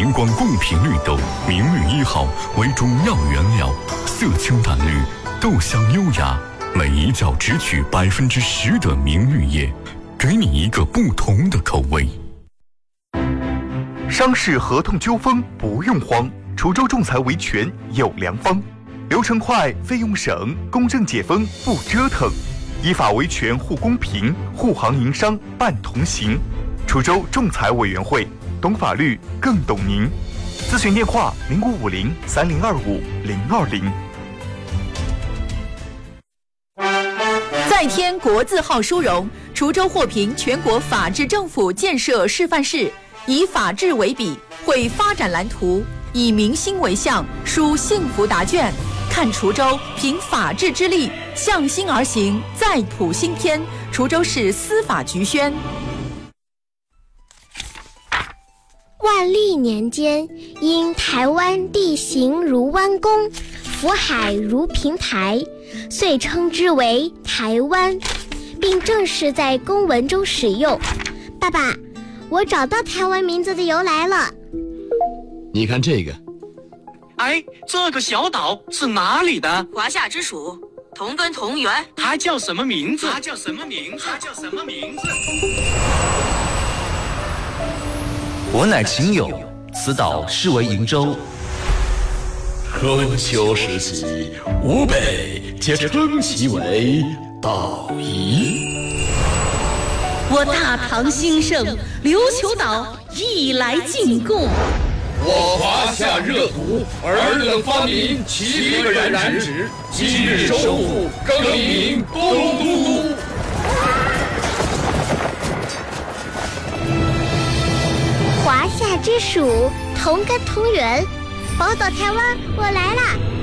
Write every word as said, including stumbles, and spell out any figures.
明光贡品绿豆，明绿一号为中药原料，色清淡绿，豆香优雅，每一角只取百分之十的明绿叶，给你一个不同的口味。 商事合同纠纷不用慌，滁州仲裁维权有良方，流程快，费用省，公正解纷不折腾，依法维权护公平，护行营商办同行。滁州仲裁委员会，懂法律更懂您。咨询电话零五五零三零二五零二零。 再添国字号殊荣，滁州获评全国法治政府建设示范市，以法治为笔，绘发展蓝图，以民心为向，书幸福答卷。看滁州凭法治之力，向心而行，再谱新篇。滁州市司法局宣。 万历年间，因台湾地形如弯弓，福海如平台，遂称之为台湾，并正式在公文中使用。爸爸，我找到台湾名字的由来了。 你看这个， 哎，这个小岛是哪里的？ 华夏之属，同根同源。 它叫什么名字？ 它叫什么名字？它叫什么名字？ 我乃秦友，此岛是为瀛州。 春秋时期，吴北皆称其为岛夷。 我大唐兴盛，琉球岛亦来进贡。 我华夏热土，尔等发明七个染指，今日收复，更名东都。 华夏之属，同根同源，宝岛台湾，我来啦！